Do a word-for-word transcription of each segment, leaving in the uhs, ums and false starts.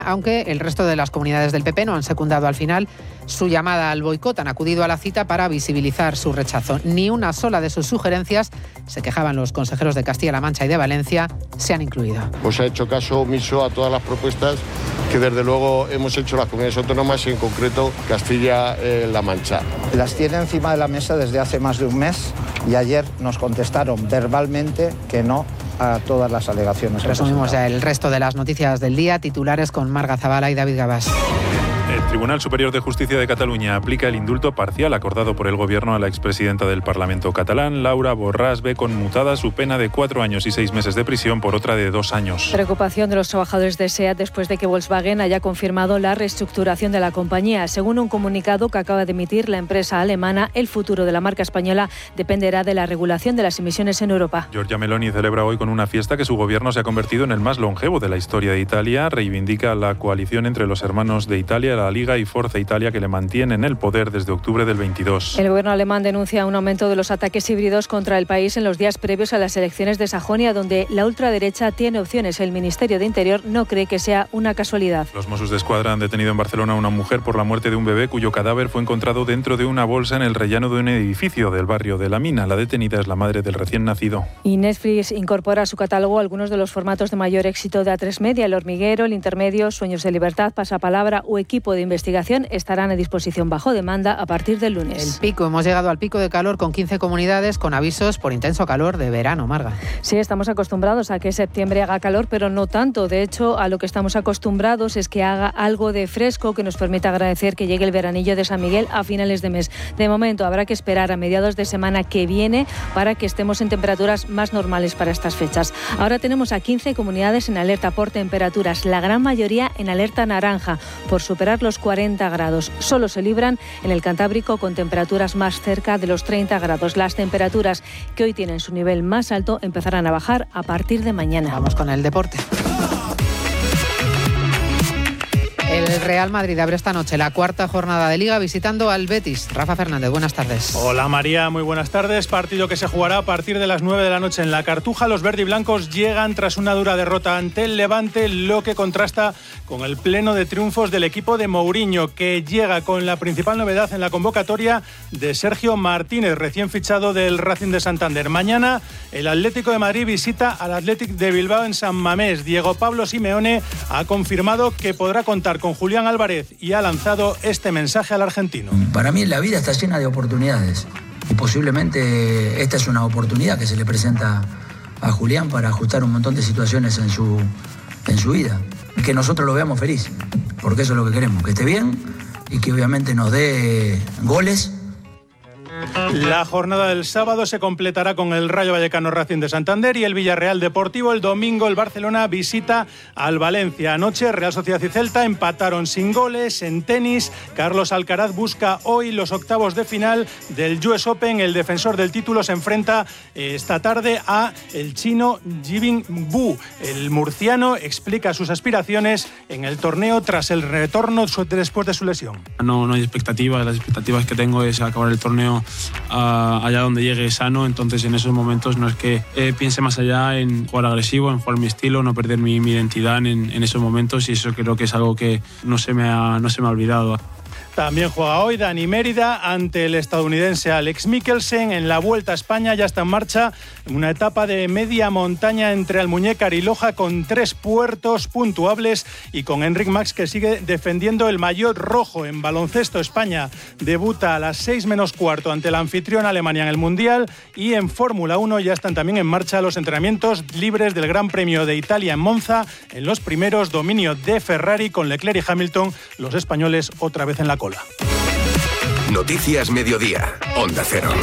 Aunque el resto de las comunidades del P P no han secundado al final su llamada al boicot, han acudido a la cita para visibilizar su rechazo. Ni una sola de sus sugerencias, se quejaban los consejeros de Castilla-La Mancha y de Valencia, se han incluido. Pues ha hecho caso omiso a todas las propuestas que desde luego hemos hecho las comunidades autónomas y en concreto Castilla-La Mancha. Las tiene encima de la mesa desde hace más de un mes y ayer nos contestaron verbalmente que no a todas las alegaciones. Resumimos ya el resto de las noticias del día, titulares con Marga Zabala y David Gabás. El Tribunal Superior de Justicia de Cataluña aplica el indulto parcial acordado por el Gobierno a la expresidenta del Parlamento catalán. Laura Borràs ve conmutada su pena de cuatro años y seis meses de prisión por otra de dos años. Preocupación de los trabajadores de SEAT después de que Volkswagen haya confirmado la reestructuración de la compañía. Según un comunicado que acaba de emitir la empresa alemana, el futuro de la marca española dependerá de la regulación de las emisiones en Europa. Giorgia Meloni celebra hoy con una fiesta que su gobierno se ha convertido en el más longevo de la historia de Italia. Reivindica la coalición entre los hermanos de Italia, la Liga y Forza Italia, que le mantiene en el poder desde octubre del veintidós. El gobierno alemán denuncia un aumento de los ataques híbridos contra el país en los días previos a las elecciones de Sajonia, donde la ultraderecha tiene opciones. El Ministerio de Interior no cree que sea una casualidad. Los Mossos d'Esquadra han detenido en Barcelona a una mujer por la muerte de un bebé cuyo cadáver fue encontrado dentro de una bolsa en el rellano de un edificio del barrio de La Mina. La detenida es la madre del recién nacido. Y Netflix incorpora a su catálogo algunos de los formatos de mayor éxito de A tres Media: El Hormiguero, El Intermedio, Sueños de Libertad, Pasapalabra o Equipo de Investigación. Estarán a disposición bajo demanda a partir del lunes. El pico, hemos llegado al pico de calor con quince comunidades con avisos por intenso calor de verano, Marga. Sí, estamos acostumbrados a que septiembre haga calor, pero no tanto. De hecho, a lo que estamos acostumbrados es que haga algo de fresco que nos permita agradecer que llegue el veranillo de San Miguel a finales de mes. De momento, habrá que esperar a mediados de semana que viene para que estemos en temperaturas más normales para estas fechas. Ahora tenemos a quince comunidades en alerta por temperaturas, la gran mayoría en alerta naranja, por superar los cuarenta grados. Solo se libran en el Cantábrico con temperaturas más cerca de los treinta grados. Las temperaturas que hoy tienen su nivel más alto empezarán a bajar a partir de mañana. Vamos con el deporte. El Real Madrid abre esta noche la cuarta jornada de Liga visitando al Betis. Rafa Fernández, buenas tardes. Hola María, muy buenas tardes. Partido que se jugará a partir de las nueve de la noche en la Cartuja. Los verdiblancos llegan tras una dura derrota ante el Levante, lo que contrasta con el pleno de triunfos del equipo de Mourinho, que llega con la principal novedad en la convocatoria de Sergio Martínez, recién fichado del Racing de Santander. Mañana el Atlético de Madrid visita al Athletic de Bilbao en San Mamés. Diego Pablo Simeone ha confirmado que podrá contar con Julián Álvarez y ha lanzado este mensaje al argentino. Para mí la vida está llena de oportunidades y posiblemente esta es una oportunidad que se le presenta a Julián para ajustar un montón de situaciones en su, en su vida. Y que nosotros lo veamos feliz, porque eso es lo que queremos, que esté bien y que obviamente nos dé goles. La jornada del sábado se completará con el Rayo Vallecano Racing de Santander y el Villarreal Deportivo. El domingo el Barcelona visita al Valencia. Anoche Real Sociedad y Celta empataron sin goles. En tenis, Carlos Alcaraz busca hoy los octavos de final del U S Open. El defensor del título se enfrenta esta tarde a el chino Yibing Bu. El murciano explica sus aspiraciones en el torneo tras el retorno después de su lesión. No, no hay expectativas. Las expectativas que tengo es acabar el torneo Uh, allá donde llegue sano, entonces en esos momentos no es que eh, piense más allá en jugar agresivo, en jugar mi estilo, no perder mi, mi identidad en, en esos momentos, y eso creo que es algo que no se me ha, no se me ha olvidado. También juega hoy Dani Mérida ante el estadounidense Alex Mikkelsen. En la Vuelta a España ya está en marcha una etapa de media montaña entre Almuñécar y Loja con tres puertos puntuables y con Enric Mas, que sigue defendiendo el maillot rojo. En baloncesto, España debuta a las seis menos cuarto ante el anfitrión Alemania en el Mundial, y en Fórmula uno ya están también en marcha los entrenamientos libres del Gran Premio de Italia en Monza. En los primeros, dominio de Ferrari con Leclerc y Hamilton, los españoles otra vez en la cola. Noticias Mediodía, Onda Cero.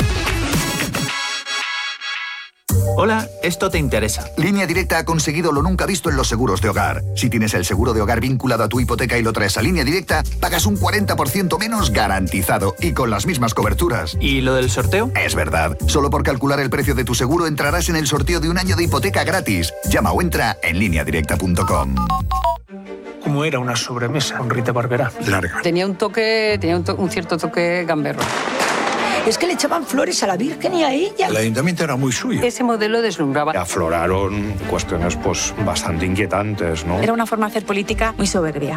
Hola, esto te interesa. Línea Directa ha conseguido lo nunca visto en los seguros de hogar. Si tienes el seguro de hogar vinculado a tu hipoteca y lo traes a Línea Directa, pagas un cuarenta por ciento menos garantizado y con las mismas coberturas. ¿Y lo del sorteo? Es verdad. Solo por calcular el precio de tu seguro entrarás en el sorteo de un año de hipoteca gratis. Llama o entra en línea directa punto com. ¿Cómo era una sobremesa con Rita Barberá? Larga. Tenía un toque, tenía un, to- un cierto toque gamberro. Es que le echaban flores a la Virgen y a ella. El ayuntamiento era muy suyo. Ese modelo deslumbraba. Afloraron cuestiones pues bastante inquietantes, ¿no? Era una forma de hacer política muy soberbia.